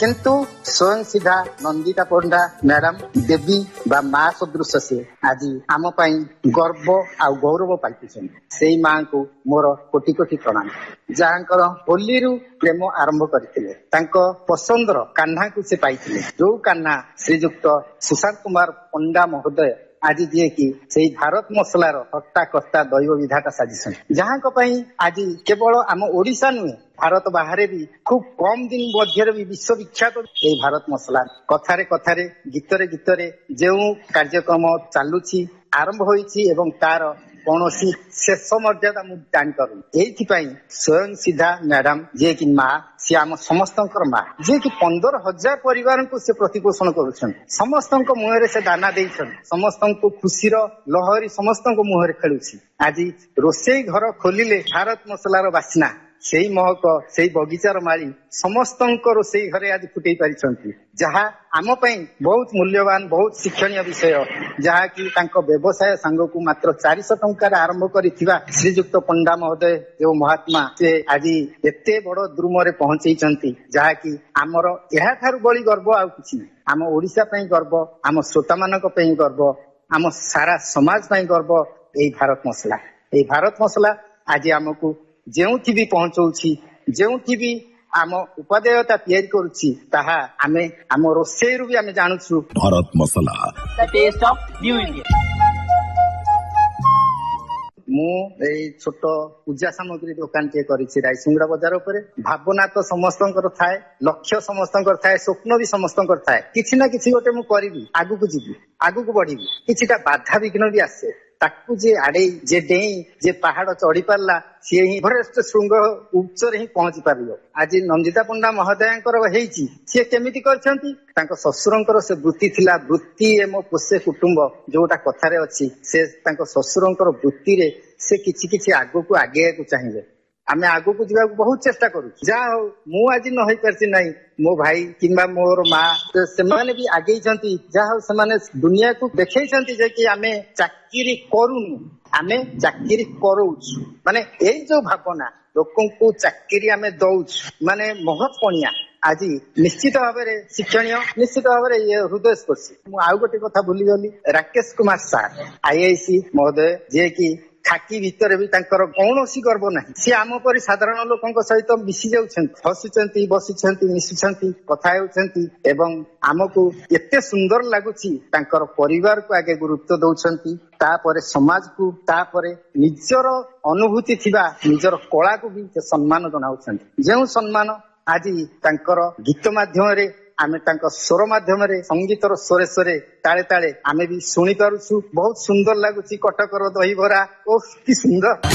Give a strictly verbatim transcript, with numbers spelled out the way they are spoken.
किंतु स्वयं सीधा नंदिता पंडा मैडम देवी बा माँ सदृश से आज आम गर्व आ गौरव पाई से माँ को मोर कोटि कोटि प्रणाम। जहाँकर होली प्रेम आरंभ करते पसंदर कान्हा को से पाई जो कान्हा श्रीजुक्त सुशांत कुमार पंडा महोदय आज जी की से भारत मसलार हट्टा कस्ता दैव विधाता साजिशन जहाँ आज केवल आम ओडिशा नुहे भारत बाहर भी खूब कम दिन मध्य भी विश्वविख्यात ये भारत मसला कथारे कथारे गीतरे गीतरे जो कार्यक्रम चलुची आरंभ होईची एवं तार कौन शेष मर्यादा मुझे जापर ये स्वयं सीधा मैडम जी की माँ सी आम समस्त माँ जी की पंदर हजार परिवार को से प्रतिपोषण कर समस्त मुहर से दाना दे समस्त को खुशीर लहरी समस्त मुहर खेलुची आज रोसई घर खोलिले भारत मसलार बास्ना से महक से बगीचार माली समस्त रोसई घरे आज फुटई पारी जहाँ आम बहुत मूल्यवान बहुत शिक्षणीय विषय जहाँ की व्यवसाय सांग को मात्र चार सौ टंकार आरंभ करिथिबा श्रीजुक्त पंडा महोदय एवं महात्मा से आज एते बड़ द्रुम रे पहुंचई जहाँ की आमर यह ठारू बड़ी गर्व आउ किछि आम ओडिशा पई गर्व आम श्रोता मानक पई गर्व आम सारा समाज पई गर्व ए भारत मसला ए भारत मसला आज आमको जेउथि भी पहुंचौछि जेउथि भी आम उपादेयता तैयारी करुछि ताहा आमे आम रोसई रु भी आमे जानुछु भारत मसला the test of new India. मु ए छोट पूजा सामग्री दुकान टे करिछि रायसुंगड़ा बाजार उपरे भावना तो समस्तंकर थाए लक्ष्य समस्तंकर थाए स्वप्न भी समस्तंकर थाए किछि ना किछि गोटे मु करिवि आगु को जिवि आगु को बढ़िवि किछिटा बाधा विघ्न भी आसे ताकू जे आड़े जे डेई जे पहाड़ चढ़ी पारला सी ही एवरेस्ट श्रृंग उच्चरे ही पहुंची पारियो आज नंदिता पंडा महोदयंकर हेइची सी केमिति करछंती तांको ससुरंकर से वृत्ति थिला वृत्ति एम पोषे कुटुंब जोटा कथारे अछि से तांको ससुरंकर वृत्ति रे से किछि किछि आगो को आगे को चाहिए आमे आगो को जीवा बहुत चेष्टा करू जा हो मु आज न होई परछि नाही मो भाई किंबा मोर माँ से माने भी आगे छंती जा हो से माने दुनिया को देखै छंती जे कि आमे चाकरी करूनु आमे चाकरी करूछु माने एई जो भावना लोकों को चाकरी आमे दउछु माने महत पणिया आज निश्चित भाव में शिक्षणीय निश्चित भाव में ये हृदय स्पर्शी मु आउ गोटे कथा भूली गली राकेश कुमार सार आईआईसी महोदय जे कि खाकी भितर भी तांकर कौनसी गर्व नहीं सी आम परी साधारण लोकों सहित मिसी जाउछंती हसुचंती बसुचंती मिसुचंती कथा हेउछंती एवं आमको एते सुंदर लागुची तांकर परिवार को आगे गुरुत्व दउछंती तापरे समाज को तापरे निजर अनुभूति थिबा निजर कला को भी सम्मान जनाउछंती जेउ सम्मान आज तांकर गीत माध्यम रे आमे तांको स्वर माध्यम रे संगीतर स्वरे स्वरे ताले ताले आमे भी सुनी पारुछु बहुत सुंदर लागुची कटकर दही भरा ओ कि सुंदर।